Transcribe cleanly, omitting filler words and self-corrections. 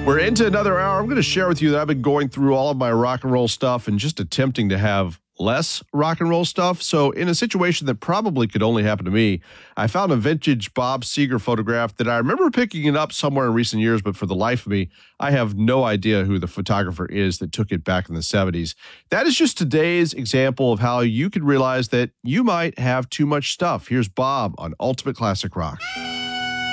We're into another hour. I'm going to share with you that I've been going through all of my rock and roll stuff and just attempting to have less rock and roll stuff. So in a situation that probably could only happen to me, I found a vintage Bob Seger photograph that I remember picking it up somewhere in recent years, but for the life of me, I have no idea who the photographer is that took it back in the 70s. That is just today's example of how you could realize that you might have too much stuff. Here's Bob on Ultimate Classic Rock.